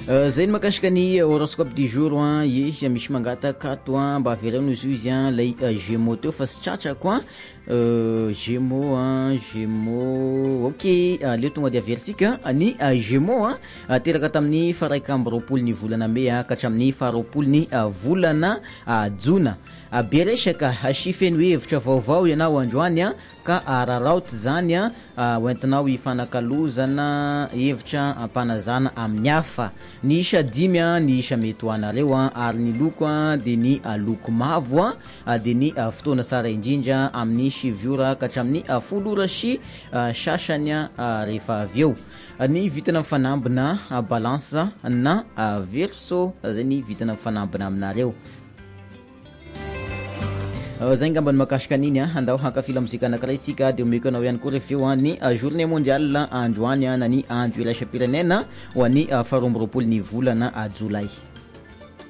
Zay makasika ny horoscope du jour izy misy mangatakato mba avereno izy io izy lay Gémeaux teo fa sy tratrako Gémeaux Gémeaux ok leo tonga de aversika ny Gémeaux teraka tamin'ny faraika amby roapolo ny volana May ka hatramin'ny faharoapolo ny volana Jona be resaka chifeny hoe hevitra vaovao ianao androany ka araraoty zany hoentinao ifanakalozana hevitra ampanazana amin'ny hafa ny isa 10 ny isa mety ho anareo ary ny loko de ny loko mavo de ny fotoana tsara indrindra amin'ny siviora ka hatramin'ny folora sy sasany rehefa avy eo ny vitana mifanambina balance na verseau zay ny vitana mifanambina aminareo zay ngamba ny makasika an'iny andao hankafila muzika anankiray isika de omeko anao ihany koa rehefa eo ny journée mondiale androany na ny andro iraisa-pirenena ho an'ny faharoa amby roapolo ny volana Jolay